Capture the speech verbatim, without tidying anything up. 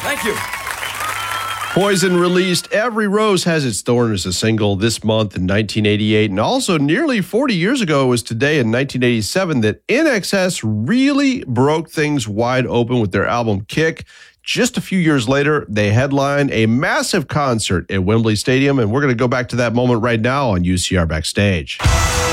Thank you. Poison released Every Rose Has Its Thorn as a single this month in nineteen eighty-eight, and also nearly forty years ago was today in nineteen eighty-seven that I N X S really broke things wide open with their album Kick. Just a few years later, they headlined a massive concert at Wembley Stadium, and we're going to go back to that moment right now on U C R Backstage.